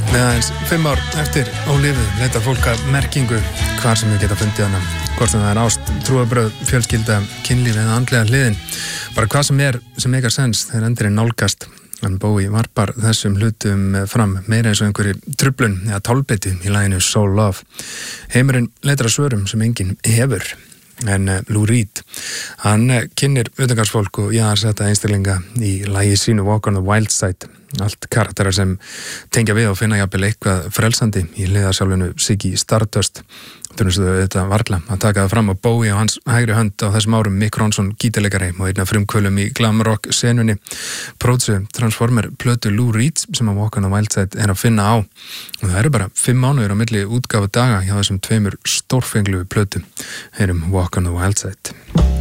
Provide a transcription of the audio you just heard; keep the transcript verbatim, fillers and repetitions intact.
Meðans fimm ár eftir ólifið leitar fólk að merkingu hvar sem þau geta fundið hana. Hvort sem það er ást, trúarbrögð, fjölskylda, kynlíf eða andlega hliðin. Bara hvað sem er sem meikar sens þegar endurinn nálgast. En Bowie varpar þessum hlutum fram meira eins og einhverju truflun eða tálbeitu í laginu Soul Love. Heimurinn leitar að svörum sem enginn hefur. En Lou Reed, hann kynnir utangarðsfólk og jaðarsetta einstaklinga í lagi sínu Walk on the Wild Side. Allt karakterar sem tengja við og finna jafnvel eitthvað frelsandi í hliðarsjálfinu Ziggy Stardust. Þurfum þetta varla að taka það fram á Bowie og hans hægri hönd á þessum árum Mick Ronson gítarleikari og einna frumkvölum í glam rock senunni. Pródsu Transformer plötu Lou Reed sem að Walk on the Wild Side er að finna á. Og það eru bara fimm mánuðir á milli útgáfu daga hjá þessum tveimur stórfenglu plötu. Heyrum Walk on the Wild Side.